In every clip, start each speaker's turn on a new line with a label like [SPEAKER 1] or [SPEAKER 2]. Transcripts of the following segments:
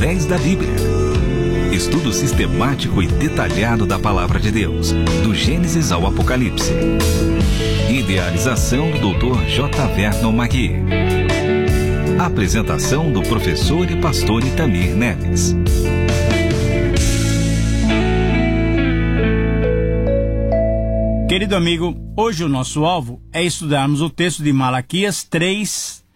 [SPEAKER 1] através da Bíblia. Estudo sistemático e detalhado da Palavra de Deus, do Gênesis ao Apocalipse. Idealização do Dr. J. Vernon Magui. Apresentação do professor e pastor Itamir Neves.
[SPEAKER 2] Querido amigo, hoje o nosso alvo é estudarmos o texto de Malaquias 3,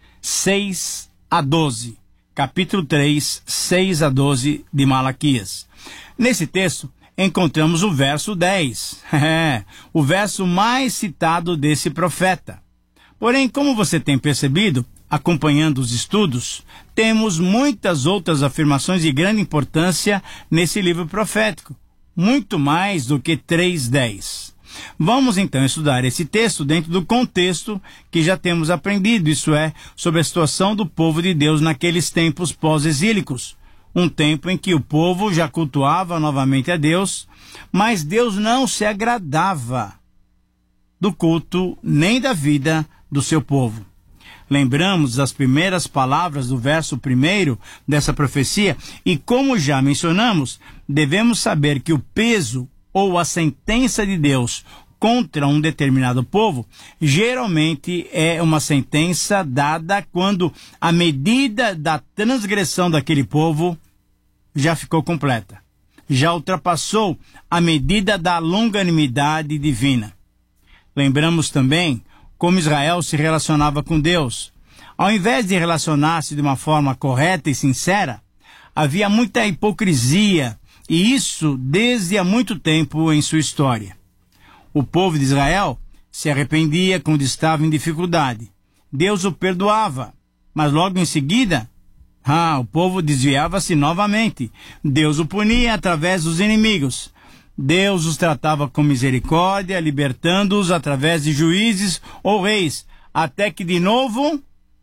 [SPEAKER 2] 6 a 12. Capítulo 3, 6 a 12 de Malaquias. Nesse texto, encontramos o verso 10. O verso mais citado desse profeta. Porém, como você tem percebido, acompanhando os estudos, temos muitas outras afirmações de grande importância nesse livro profético. Muito mais do que 3:10. Vamos então estudar esse texto dentro do contexto que já temos aprendido, isso é, sobre a situação do povo de Deus naqueles tempos pós-exílicos. Um tempo em que o povo já cultuava novamente a Deus, mas Deus não se agradava do culto nem da vida do seu povo. Lembramos as primeiras palavras do verso 1 dessa profecia e, como já mencionamos, devemos saber que o peso ou a sentença de Deus contra um determinado povo, geralmente é uma sentença dada quando a medida da transgressão daquele povo já ficou completa, já ultrapassou a medida da longanimidade divina. Lembramos também como Israel se relacionava com Deus. Ao invés de relacionar-se de uma forma correta e sincera, havia muita hipocrisia, e isso desde há muito tempo em sua história. O povo de Israel se arrependia quando estava em dificuldade. Deus o perdoava, mas logo em seguida, o povo desviava-se novamente. Deus o punia através dos inimigos. Deus os tratava com misericórdia, libertando-os através de juízes ou reis, até que de novo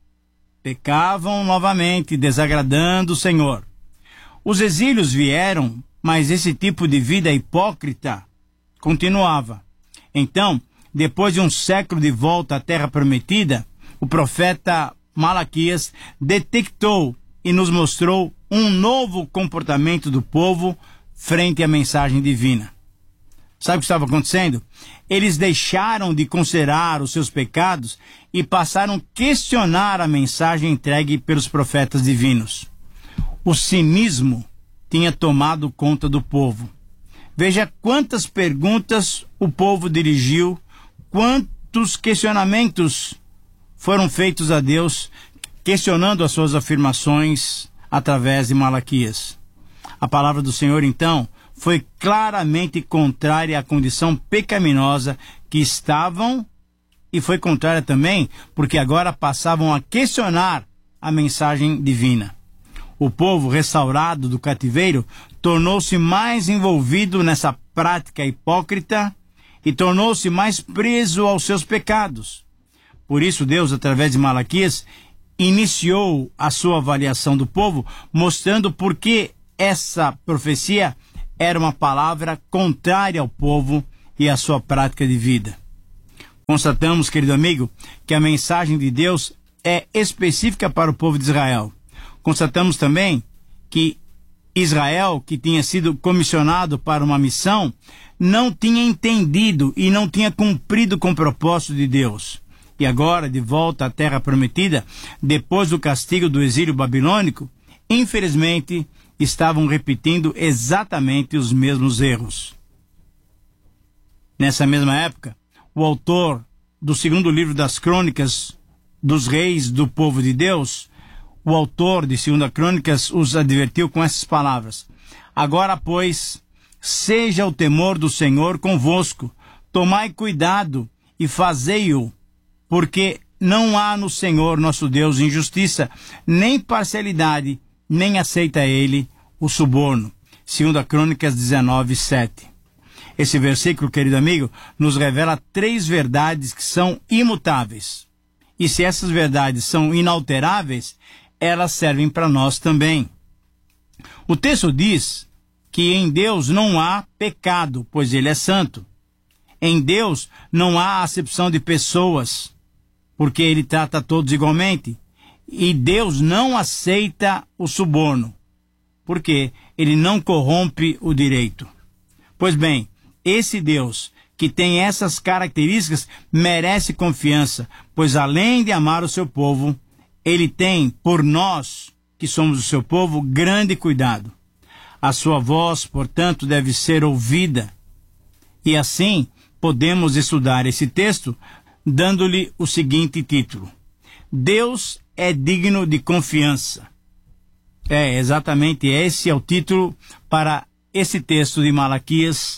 [SPEAKER 2] pecavam novamente, desagradando o Senhor. Os exílios vieram, mas esse tipo de vida hipócrita continuava. Então, depois de um século de volta à Terra Prometida, o profeta Malaquias detectou e nos mostrou um novo comportamento do povo frente à mensagem divina. Sabe o que estava acontecendo? Eles deixaram de considerar os seus pecados e passaram a questionar a mensagem entregue pelos profetas divinos. O cinismo tinha tomado conta do povo. Veja quantas perguntas o povo dirigiu, quantos questionamentos foram feitos a Deus, questionando as suas afirmações através de Malaquias. A palavra do Senhor, então, foi claramente contrária à condição pecaminosa que estavam, e foi contrária também porque agora passavam a questionar a mensagem divina. O povo restaurado do cativeiro tornou-se mais envolvido nessa prática hipócrita e tornou-se mais preso aos seus pecados. Por isso Deus, através de Malaquias, iniciou a sua avaliação do povo, mostrando por que essa profecia era uma palavra contrária ao povo e à sua prática de vida. Constatamos, querido amigo, que a mensagem de Deus é específica para o povo de Israel. Constatamos também que Israel, que tinha sido comissionado para uma missão, não tinha entendido e não tinha cumprido com o propósito de Deus. E agora, de volta à Terra Prometida, depois do castigo do exílio babilônico, infelizmente, estavam repetindo exatamente os mesmos erros. Nessa mesma época, o autor do segundo livro das Crônicas dos Reis do Povo de Deus, o autor de 2 Crônicas os advertiu com essas palavras: Agora, pois, seja o temor do Senhor convosco, tomai cuidado e fazei-o, porque não há no Senhor nosso Deus injustiça, nem parcialidade, nem aceita ele o suborno. 2 Crônicas 19, 7. Esse versículo, querido amigo, nos revela 3 verdades que são imutáveis. E se essas verdades são inalteráveis, elas servem para nós também. O texto diz que em Deus não há pecado, pois Ele é santo. Em Deus não há acepção de pessoas, porque Ele trata todos igualmente. E Deus não aceita o suborno. porque ele não corrompe o direito. Pois bem, esse Deus que tem essas características merece confiança, pois além de amar o seu povo, ele tem por nós, que somos o seu povo, grande cuidado. A sua voz, portanto, deve ser ouvida. E assim, podemos estudar esse texto dando-lhe o seguinte título: Deus é digno de confiança. Exatamente esse é o título para esse texto de Malaquias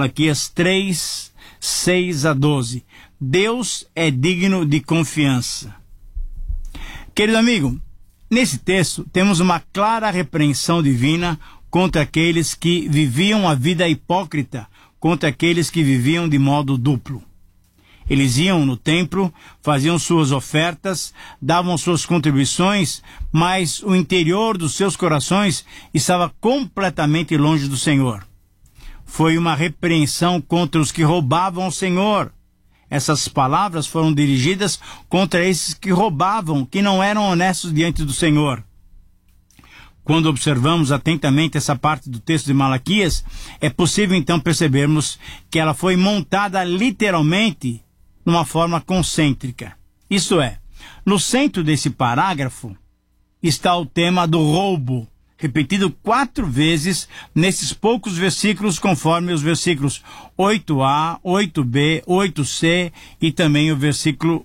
[SPEAKER 2] 3, 6 a 12. Deus é digno de confiança. Querido amigo, nesse texto temos uma clara repreensão divina contra aqueles que viviam a vida hipócrita, contra aqueles que viviam de modo duplo. Eles iam no templo, faziam suas ofertas, davam suas contribuições, mas o interior dos seus corações estava completamente longe do Senhor. Foi uma repreensão contra os que roubavam ao Senhor. Essas palavras foram dirigidas contra esses que roubavam, que não eram honestos diante do Senhor. Quando observamos atentamente essa parte do texto de Malaquias, é possível então percebermos que ela foi montada literalmente numa forma concêntrica. Isto é, no centro desse parágrafo está o tema do roubo, repetido 4 vezes nesses poucos versículos, conforme os versículos 8a, 8b, 8c e também o versículo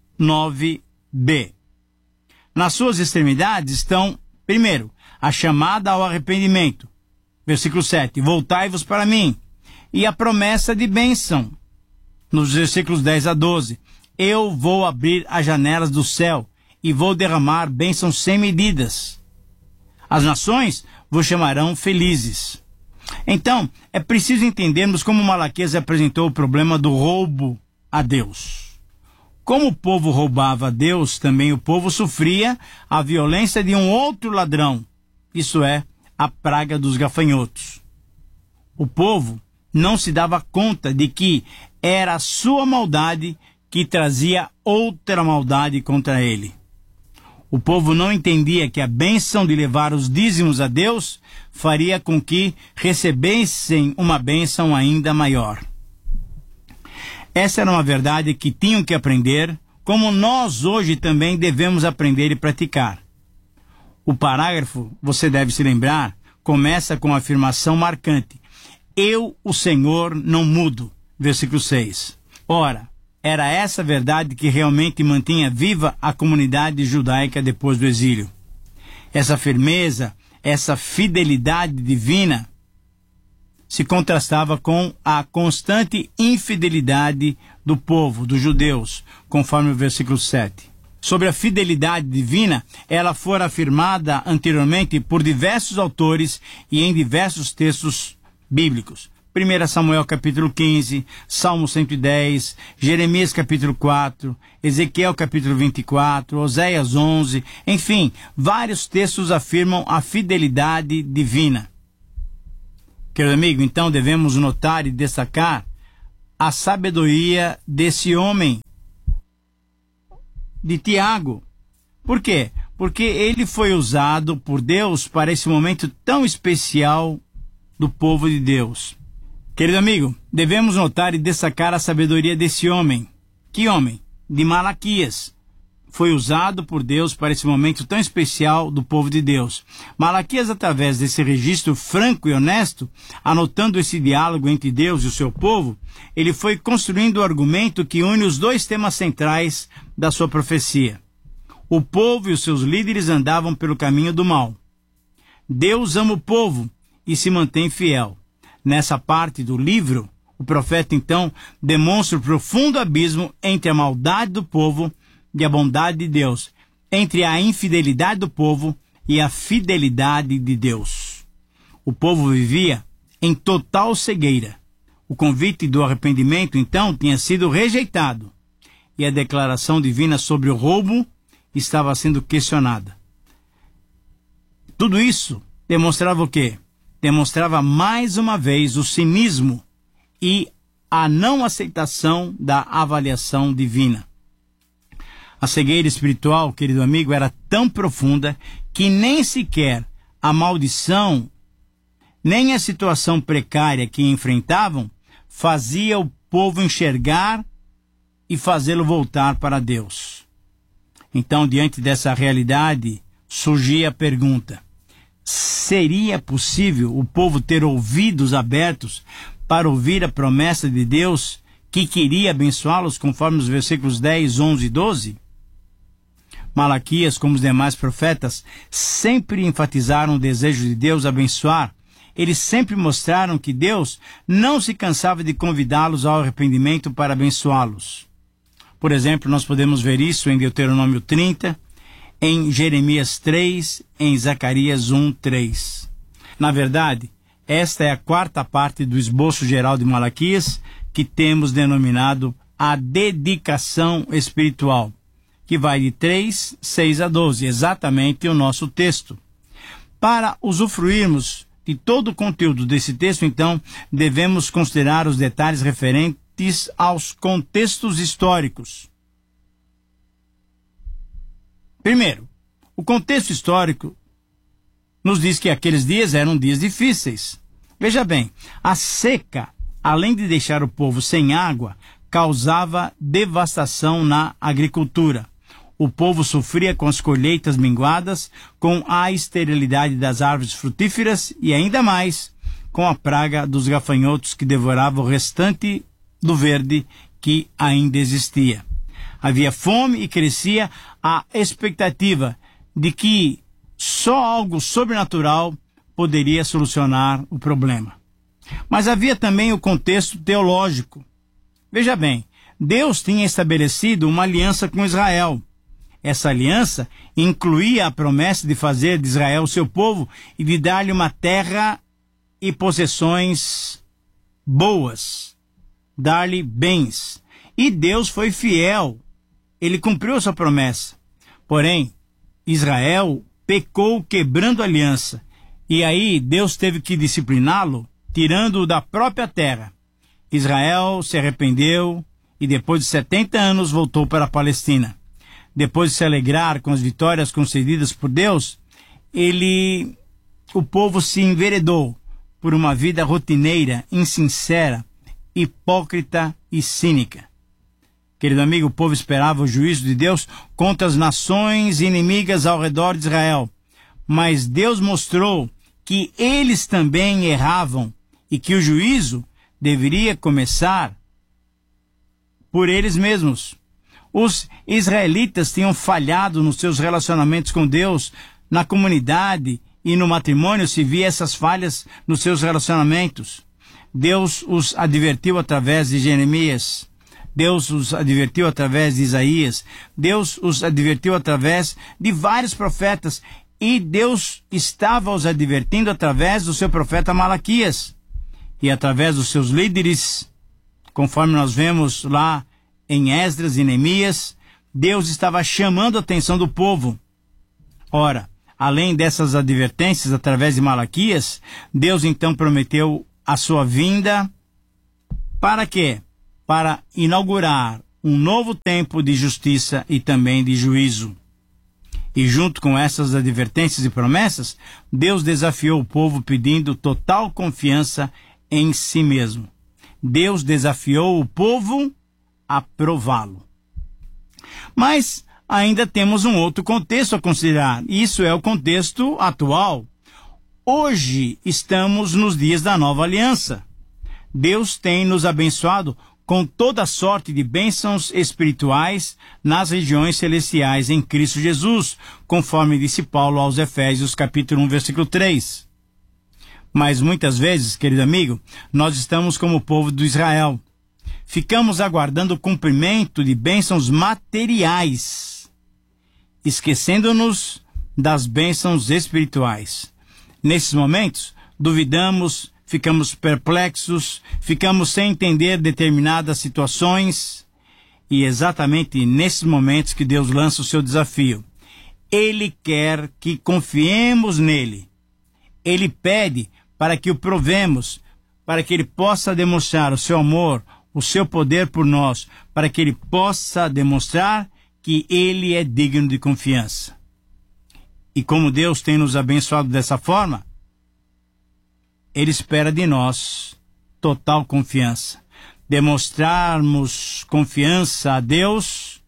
[SPEAKER 2] 9b. Nas suas extremidades estão, primeiro, a chamada ao arrependimento, versículo 7, voltai-vos para mim, e a promessa de bênção, nos versículos 10 a 12, eu vou abrir as janelas do céu e vou derramar bênçãos sem medidas. As nações vos chamarão felizes. Então, é preciso entendermos como Malaquias apresentou o problema do roubo a Deus. Como o povo roubava a Deus, também o povo sofria a violência de um outro ladrão, isso é, a praga dos gafanhotos. O povo não se dava conta de que era a sua maldade que trazia outra maldade contra ele. O povo não entendia que a bênção de levar os dízimos a Deus faria com que recebessem uma bênção ainda maior. Essa era uma verdade que tinham que aprender, como nós hoje também devemos aprender e praticar. O parágrafo, você deve se lembrar, começa com a afirmação marcante: eu, o Senhor, não mudo. Versículo 6. Ora, era essa verdade que realmente mantinha viva a comunidade judaica depois do exílio. Essa firmeza, essa fidelidade divina se contrastava com a constante infidelidade do povo, dos judeus, conforme o versículo 7. Sobre a fidelidade divina, ela fora afirmada anteriormente por diversos autores e em diversos textos bíblicos. 1 Samuel capítulo 15, Salmo 110, Jeremias capítulo 4, Ezequiel capítulo 24, Oséias 11, enfim, vários textos afirmam a fidelidade divina. Querido amigo, então devemos notar e destacar a sabedoria desse homem, de Tiago. Por quê? Porque ele foi usado por Deus para esse momento tão especial do povo de Deus. Querido amigo, devemos notar e destacar a sabedoria desse homem. Que homem? De Malaquias. Foi usado por Deus para esse momento tão especial do povo de Deus. Malaquias, através desse registro franco e honesto, anotando esse diálogo entre Deus e o seu povo, ele foi construindo o argumento que une os dois temas centrais da sua profecia. O povo e os seus líderes andavam pelo caminho do mal. Deus ama o povo e se mantém fiel. Nessa parte do livro, o profeta então demonstra o profundo abismo entre a maldade do povo e a bondade de Deus, entre a infidelidade do povo e a fidelidade de Deus. O povo vivia em total cegueira. O convite do arrependimento então tinha sido rejeitado e a declaração divina sobre o roubo estava sendo questionada. Tudo isso demonstrava o quê? Demonstrava mais uma vez o cinismo e a não aceitação da avaliação divina. A cegueira espiritual, querido amigo, era tão profunda que nem sequer a maldição, nem a situação precária que enfrentavam fazia o povo enxergar e fazê-lo voltar para Deus. Então, diante dessa realidade, surgia a pergunta: seria possível o povo ter ouvidos abertos para ouvir a promessa de Deus que queria abençoá-los, conforme os versículos 10, 11 e 12? Malaquias, como os demais profetas, sempre enfatizaram o desejo de Deus abençoar. Eles sempre mostraram que Deus não se cansava de convidá-los ao arrependimento para abençoá-los. Por exemplo, nós podemos ver isso em Deuteronômio 30, em Jeremias 3, em Zacarias 1, 3. Na verdade, esta é a quarta parte do esboço geral de Malaquias, que temos denominado a dedicação espiritual, que vai de 3, 6 a 12, exatamente o nosso texto. Para usufruirmos de todo o conteúdo desse texto, então, devemos considerar os detalhes referentes aos contextos históricos. Primeiro, o contexto histórico nos diz que aqueles dias eram dias difíceis. Veja bem, a seca, além de deixar o povo sem água, causava devastação na agricultura. O povo sofria com as colheitas minguadas, com a esterilidade das árvores frutíferas e ainda mais com a praga dos gafanhotos que devorava o restante do verde que ainda existia. Havia fome e crescia a expectativa de que só algo sobrenatural poderia solucionar o problema. Mas havia também o contexto teológico. Veja bem, Deus tinha estabelecido uma aliança com Israel. Essa aliança incluía a promessa de fazer de Israel seu povo e de dar-lhe uma terra e possessões boas, dar-lhe bens. E Deus foi fiel, ele cumpriu sua promessa. Porém, Israel pecou quebrando a aliança, e aí Deus teve que discipliná-lo, tirando-o da própria terra. Israel se arrependeu e depois de 70 anos voltou para a Palestina. Depois de se alegrar com as vitórias concedidas por Deus, o povo se enveredou por uma vida rotineira, insincera, hipócrita e cínica. Querido amigo, o povo esperava o juízo de Deus contra as nações inimigas ao redor de Israel. Mas Deus mostrou que eles também erravam e que o juízo deveria começar por eles mesmos. Os israelitas tinham falhado nos seus relacionamentos com Deus, na comunidade e no matrimônio se via essas falhas nos seus relacionamentos. Deus os advertiu através de Jeremias, Deus os advertiu através de Isaías, Deus os advertiu através de vários profetas, e Deus estava os advertindo através do seu profeta Malaquias e através dos seus líderes, conforme nós vemos lá em Esdras e Neemias. Deus estava chamando a atenção do povo. Ora, além dessas advertências através de Malaquias, Deus então prometeu a sua vinda para quê? Para inaugurar um novo tempo de justiça e também de juízo. E junto com essas advertências e promessas, Deus desafiou o povo pedindo total confiança em si mesmo. Deus desafiou o povo a prová-lo. Mas ainda temos um outro contexto a considerar. Isso é o contexto atual. Hoje estamos nos dias da nova aliança. Deus tem nos abençoado com toda sorte de bênçãos espirituais nas regiões celestiais em Cristo Jesus, conforme disse Paulo aos Efésios, capítulo 1, versículo 3. Mas muitas vezes, querido amigo, nós estamos como o povo do Israel. Ficamos aguardando o cumprimento de bênçãos materiais, esquecendo-nos das bênçãos espirituais. Nesses momentos, duvidamos, ficamos perplexos, ficamos sem entender determinadas situações, e é exatamente nesses momentos que Deus lança o seu desafio. Ele quer que confiemos nele. Ele pede para que o provemos, para que ele possa demonstrar o seu amor, o seu poder por nós, para que ele possa demonstrar que ele é digno de confiança. E como Deus tem nos abençoado dessa forma, Ele espera de nós total confiança. Demonstrarmos confiança a Deus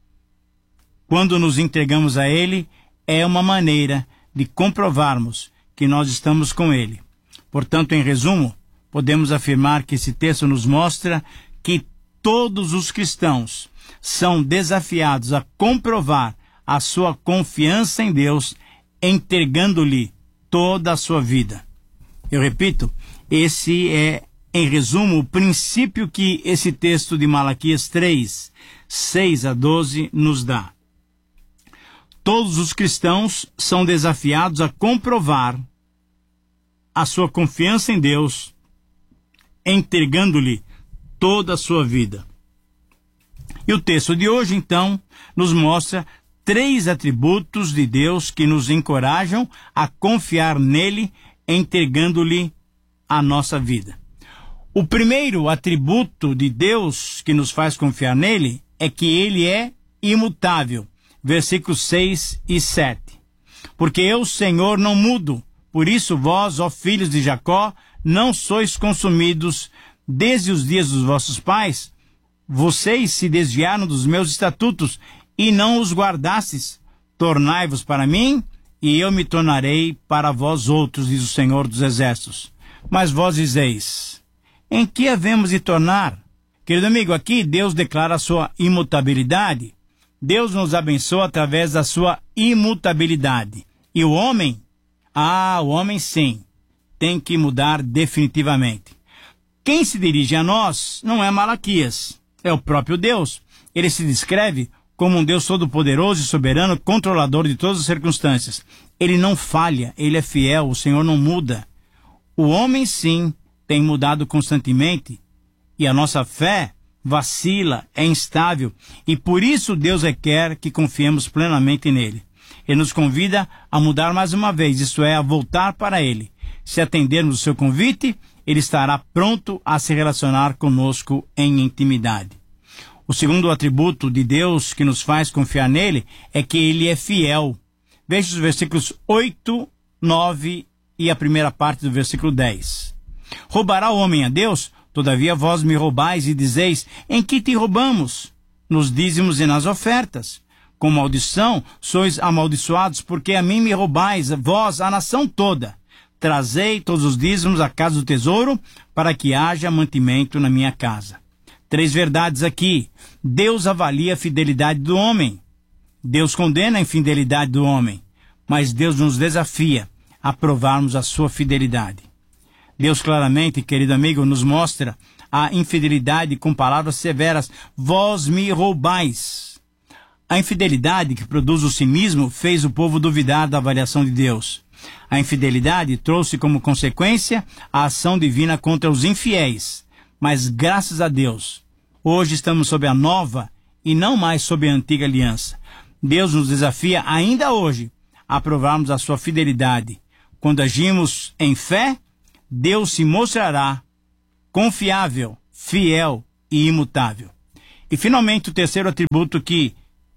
[SPEAKER 2] quando nos entregamos a Ele é uma maneira de comprovarmos que nós estamos com Ele. Portanto, em resumo, podemos afirmar que esse texto nos mostra que todos os cristãos são desafiados a comprovar a sua confiança em Deus, entregando-lhe toda a sua vida. Eu repito, esse é, em resumo, o princípio que esse texto de Malaquias 3, 6 a 12 nos dá. Todos os cristãos são desafiados a comprovar a sua confiança em Deus, entregando-lhe toda a sua vida. E o texto de hoje, então, nos mostra 3 atributos de Deus que nos encorajam a confiar nele, entregando-lhe a nossa vida. O primeiro atributo de Deus que nos faz confiar nele é que ele é imutável. Versículos 6 e 7. Porque eu, Senhor, não mudo, por isso vós, ó filhos de Jacó, não sois consumidos desde os dias dos vossos pais. Vocês se desviaram dos meus estatutos e não os guardastes. Tornai-vos para mim, e eu me tornarei para vós outros, diz o Senhor dos Exércitos. Mas vós dizeis, em que havemos de tornar? Querido amigo, aqui Deus declara a sua imutabilidade. Deus nos abençoa através da sua imutabilidade. E o homem? O homem sim, tem que mudar definitivamente. Quem se dirige a nós não é Malaquias, é o próprio Deus. Ele se descreve como um Deus todo-poderoso e soberano, controlador de todas as circunstâncias. Ele não falha, ele é fiel, o Senhor não muda. O homem sim tem mudado constantemente e a nossa fé vacila, é instável, e por isso Deus requer que confiemos plenamente nele. Ele nos convida a mudar mais uma vez, isto é, a voltar para ele. Se atendermos o seu convite, ele estará pronto a se relacionar conosco em intimidade. O segundo atributo de Deus que nos faz confiar nele é que ele é fiel. Veja os versículos 8, 9 e a primeira parte do versículo 10. Roubará o homem a Deus? Todavia vós me roubais e dizeis, em que te roubamos? Nos dízimos e nas ofertas. Com maldição sois amaldiçoados, porque a mim me roubais, vós, a nação toda. Trazei todos os dízimos à casa do tesouro, para que haja mantimento na minha casa. 3 verdades aqui. Deus avalia a fidelidade do homem. Deus condena a infidelidade do homem. Mas Deus nos desafia a provarmos a sua fidelidade. Deus claramente, querido amigo, nos mostra a infidelidade com palavras severas. Vós me roubais. A infidelidade que produz o cinismo fez o povo duvidar da avaliação de Deus. A infidelidade trouxe como consequência a ação divina contra os infiéis. Mas graças a Deus, hoje estamos sob a nova e não mais sob a antiga aliança. Deus nos desafia ainda hoje a provarmos a sua fidelidade. Quando agimos em fé, Deus se mostrará confiável, fiel e imutável. E finalmente o terceiro atributo que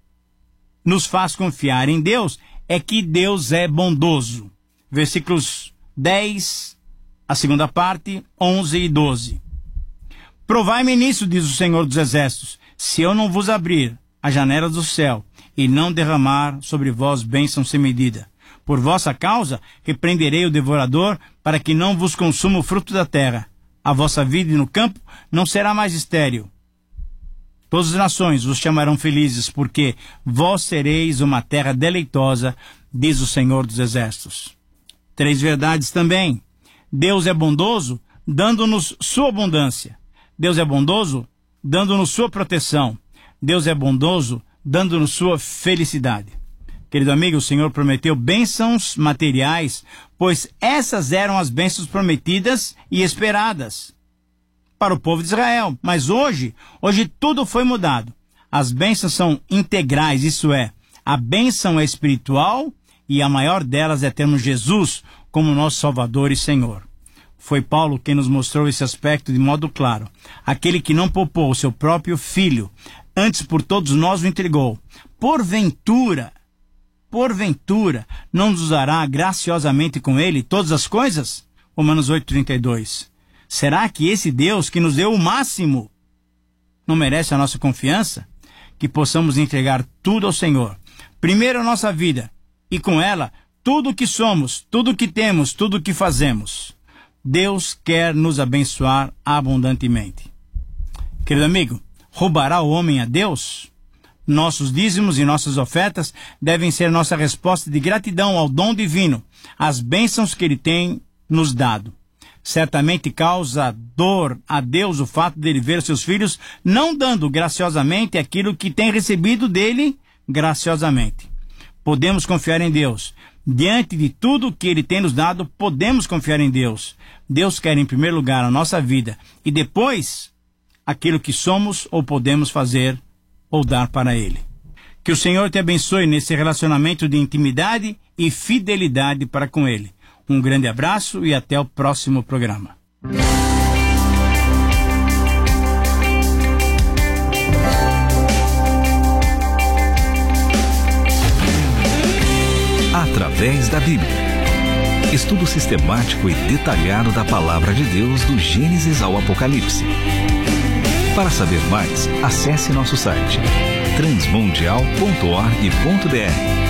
[SPEAKER 2] nos faz confiar em Deus é que Deus é bondoso. Versículos 10, a segunda parte, 11 e 12. Provai-me nisso, diz o Senhor dos Exércitos, se eu não vos abrir a janela do céu e não derramar sobre vós bênção sem medida. Por vossa causa, repreenderei o devorador, para que não vos consuma o fruto da terra. A vossa vida no campo não será mais estéril. Todas as nações vos chamarão felizes, porque vós sereis uma terra deleitosa, diz o Senhor dos Exércitos. 3 verdades também. Deus é bondoso, dando-nos sua abundância. Deus é bondoso, dando-nos sua proteção. Deus é bondoso, dando-nos sua felicidade. Querido amigo, o Senhor prometeu bênçãos materiais, pois essas eram as bênçãos prometidas e esperadas para o povo de Israel. Mas hoje tudo foi mudado. As bênçãos são integrais, isso é, a bênção é espiritual e a maior delas é termos Jesus como nosso Salvador e Senhor. Foi Paulo quem nos mostrou esse aspecto de modo claro. Aquele que não poupou o seu próprio filho, antes por todos nós o entregou. Porventura, porventura não nos dará graciosamente com Ele todas as coisas? Romanos 8,32. Será que esse Deus que nos deu o máximo não merece a nossa confiança? Que possamos entregar tudo ao Senhor. Primeiro a nossa vida, e com ela tudo o que somos, tudo o que temos, tudo o que fazemos. Deus quer nos abençoar abundantemente. Querido amigo, roubará o homem a Deus? Nossos dízimos e nossas ofertas devem ser nossa resposta de gratidão ao dom divino, às bênçãos que Ele tem nos dado. Certamente causa dor a Deus o fato de Ele ver seus filhos não dando graciosamente aquilo que tem recebido dele graciosamente. Podemos confiar em Deus. Diante de tudo que Ele tem nos dado, podemos confiar em Deus. Deus quer em primeiro lugar a nossa vida e depois aquilo que somos ou podemos fazer ou dar para Ele. Que o Senhor te abençoe nesse relacionamento de intimidade e fidelidade para com Ele. Um grande abraço e até o próximo programa.
[SPEAKER 1] Através da Bíblia. Estudo sistemático e detalhado da Palavra de Deus do Gênesis ao Apocalipse. Para saber mais, acesse nosso site transmundial.org.br